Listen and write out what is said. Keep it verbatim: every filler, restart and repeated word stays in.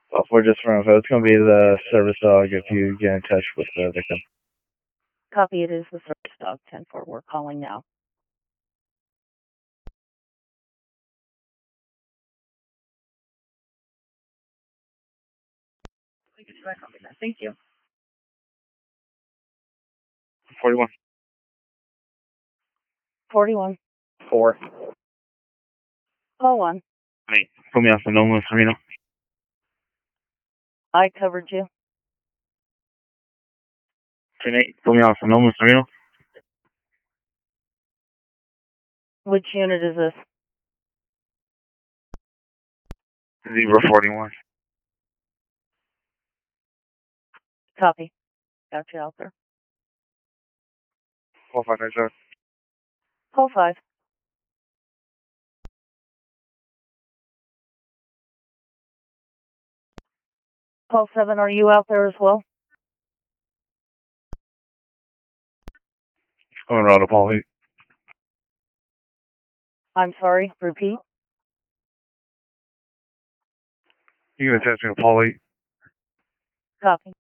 Well, for just for info, it's going to be the service dog if you get in touch with the victim. Copy, it is the service dog ten four. We're calling now. Thank you. forty-one. forty-one. Four. Call one. Hey, put me off the Nolan Sereno. I covered you. ten eight, put me off the Nolan Sereno. Which unit is this? Zebra forty-one. Copy. Got you out there. Call five nine seven. Call five. Call seven, are you out there as well? Going around to Paul eight. I'm sorry, repeat. You can attach me to Paul eight. Copy.